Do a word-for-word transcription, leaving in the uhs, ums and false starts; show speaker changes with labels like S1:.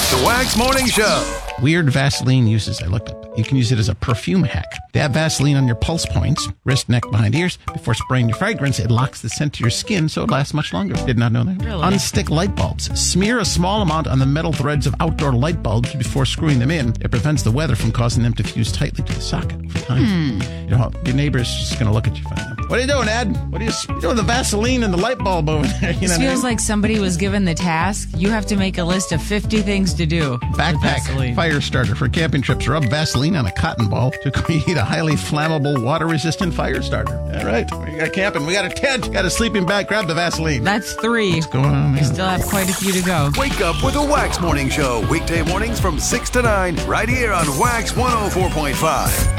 S1: The Wax Morning Show.
S2: Weird Vaseline uses I looked up. You can use it as a perfume hack. Dab Vaseline on your pulse points, wrist, neck, behind ears. Before spraying your fragrance, it locks the scent to your skin so it lasts much longer. Did not know that.
S3: Really?
S2: Unstick light bulbs. Smear a small amount on the metal threads of outdoor light bulbs before screwing them in. It prevents the weather from causing them to fuse tightly to the socket over time.
S3: Hmm.
S2: You know, your neighbor's just going to look at you funny. What are you doing, Ed? What are you, you doing? The Vaseline and the light bulb over there. You
S3: This
S2: know
S3: feels
S2: what I mean?
S3: like somebody was given the task. You have to make a list of fifty things to do. with
S2: Backpack
S3: Vaseline.
S2: fire starter for camping trips. Rub Vaseline on a cotton ball to create a highly flammable, water-resistant fire starter. All right, we got camping. We got a tent. Got a sleeping bag. Grab the Vaseline.
S3: That's three.
S2: What's going on, man?
S3: Still have quite a few to go.
S1: Wake up with the Wax Morning Show. Weekday mornings from six to nine, right here on Wax one oh four point five.